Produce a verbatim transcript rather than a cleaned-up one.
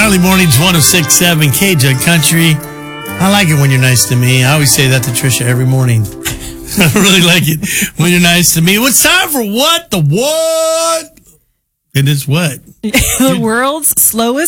Early mornings, one oh six point seven K J Country. I like it when you're nice to me. I always say that to Trisha every morning. I really like it when you're nice to me. What's time for what? The what? It is what? The world's slowest